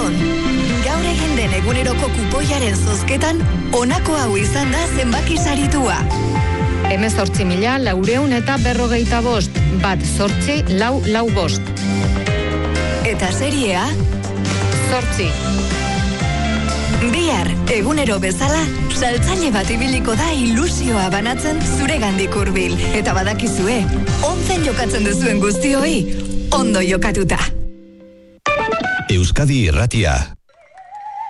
gabon! Gaur egin den eguneroko kupoiaren zozketan, honako hau izan da zenbaki saritua. 18.455, 18445. Eta seriea? 8. Bihar, egunero bezala, saltzaile bat ibiliko da ilusioa banatzen zuregandik hurbil. Eta badakizue, ontzen jokatzen duzuen guztioi, ondo jokatuta. Euskadi Irratia.